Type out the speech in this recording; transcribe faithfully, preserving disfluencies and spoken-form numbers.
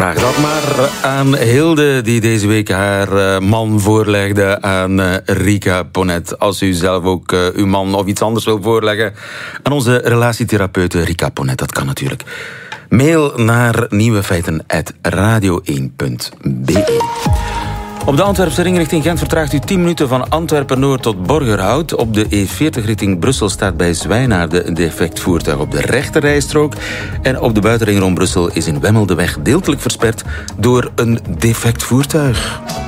Vraag dat maar aan Hilde, die deze week haar uh, man voorlegde aan uh, Rika Ponet. Als u zelf ook uh, uw man of iets anders wil voorleggen aan onze relatietherapeute Rika Ponet, dat kan natuurlijk. Mail naar nieuwefeiten apenstaartje radio één punt b e. Op de Antwerpse ring richting Gent vertraagt u tien minuten van Antwerpen-Noord tot Borgerhout. Op de E veertig richting Brussel staat bij Zwijnaarden een defect voertuig op de rechterrijstrook. En op de buitenring rond Brussel is in Wemmel de weg deeltelijk versperd door een defect voertuig.